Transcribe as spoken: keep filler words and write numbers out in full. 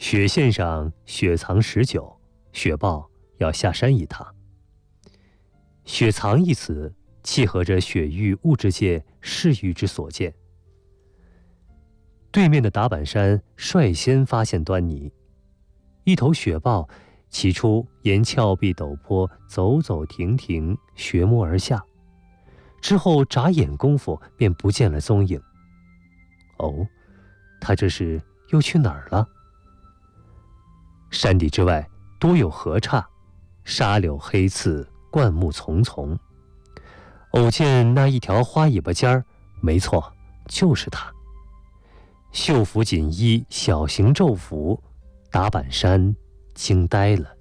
雪线上雪藏时久，雪豹要下山一趟。雪藏一词契合着雪域物质界视域之所见。对面的达坂山率先发现端倪，一头雪豹起初沿峭壁陡坡走走停停，学摸而下，之后眨眼功夫便不见了踪影。哦，它这是又去哪儿了？山地之外多有河岔，沙柳黑刺，灌木丛丛。偶见那一条花尾巴尖儿，没错，就是它。袖服锦衣，小型昼服，达坂山惊呆了。